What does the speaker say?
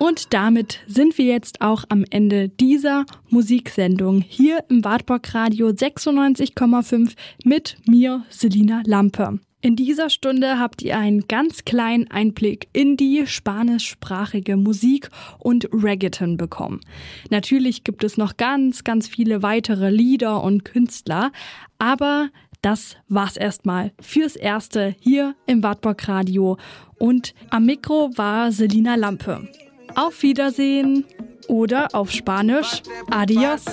Und damit sind wir jetzt auch am Ende dieser Musiksendung hier im Wartburg Radio 96,5 mit mir, Selina Lampe. In dieser Stunde habt ihr einen ganz kleinen Einblick in die spanischsprachige Musik und Reggaeton bekommen. Natürlich gibt es noch ganz, ganz viele weitere Lieder und Künstler, aber das war's erstmal fürs Erste hier im Wartburg Radio. Und am Mikro war Selina Lampe. Auf Wiedersehen oder auf Spanisch, adios.